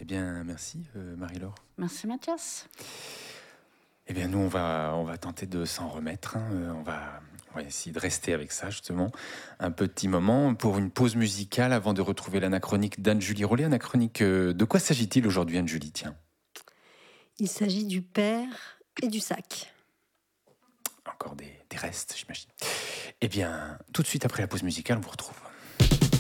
bien, merci Marie-Laure. Merci Mathias. Eh bien, nous, on va tenter de s'en remettre. On va essayer de rester avec ça, justement, un petit moment pour une pause musicale avant de retrouver l'anachronique d'Anne-Julie Rollet. Anachronique, de quoi s'agit-il aujourd'hui, Anne-Julie? Tiens. Il s'agit du père et du sac. Encore des restes, j'imagine. Eh bien, tout de suite après la pause musicale, on vous retrouve.